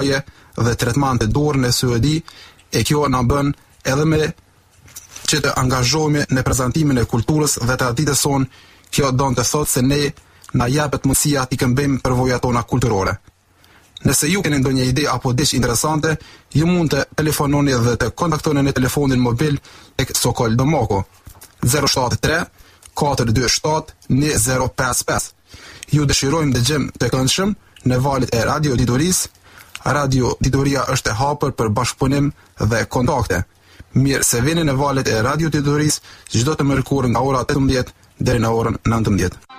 dhe tretmante dorën e SUEDI, e kjo na bën edhe me që të angazhohemi në prezantimin e kulturës dhe traditës sonë. Kjo don të thotë se ne na japet mundësia t'i këmbejmë përvojat tona kulturore. Nëse ju keni ndonjë ide apo diçka interesante, ju mund të telefononi dhe të kontaktoni në telefonin mobil tek Sokol Domoko 073 427 2055. Ju dëshirojmë dëgjem të këndshëm në valët e Radio Ditoris. Radio Ditoria është e hapur për bashkëpunim dhe kontakte. Mirë se vini në valët e Radio Ditoris çdo të mërkurë nga ora 18 deri në orën 19.